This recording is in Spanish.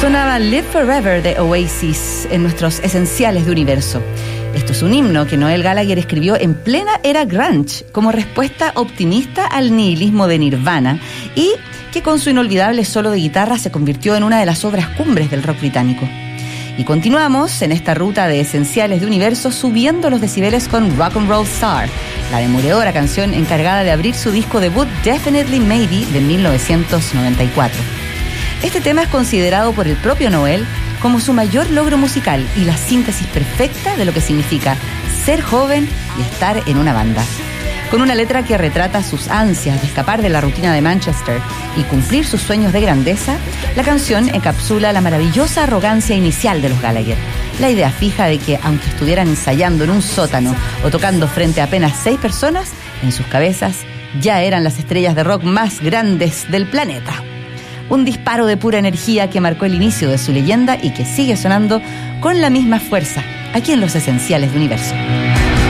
Sonaba Live Forever de Oasis en nuestros Esenciales de Universo. Esto es un himno que Noel Gallagher escribió en plena era grunge, como respuesta optimista al nihilismo de Nirvana, y que con su inolvidable solo de guitarra se convirtió en una de las obras cumbres del rock británico. Y continuamos en esta ruta de Esenciales de Universo subiendo los decibeles con Rock and Roll Star, la demoledora canción encargada de abrir su disco debut Definitely Maybe de 1994. Este tema es considerado por el propio Noel como su mayor logro musical y la síntesis perfecta de lo que significa ser joven y estar en una banda. Con una letra que retrata sus ansias de escapar de la rutina de Manchester y cumplir sus sueños de grandeza, la canción encapsula la maravillosa arrogancia inicial de los Gallagher. La idea fija de que, aunque estuvieran ensayando en un sótano o tocando frente a apenas 6 personas, en sus cabezas ya eran las estrellas de rock más grandes del planeta. Un disparo de pura energía que marcó el inicio de su leyenda y que sigue sonando con la misma fuerza aquí en los Esenciales de Universo.